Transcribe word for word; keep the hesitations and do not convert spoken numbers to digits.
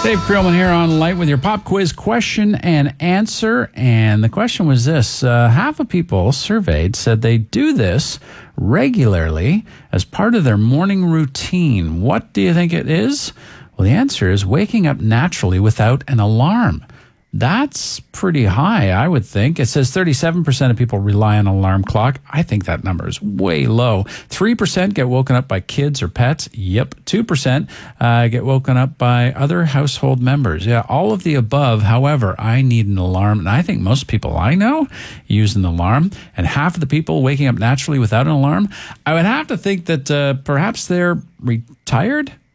Dave Creelman here on Light with your pop quiz question and answer. And the question was this. Uh, half of people surveyed said they do this regularly as part of their morning routine. What do you think it is? Well, the answer is waking up naturally without an alarm. That's pretty high, I would think. It says thirty-seven percent of people rely on an alarm clock. I think that number is way low. three percent get woken up by kids or pets. Yep. two percent uh, get woken up by other household members. Yeah, all of the above. However, I need an alarm. And I think most people I know use an alarm. And half of the people waking up naturally without an alarm, I would have to think that uh, perhaps they're retired.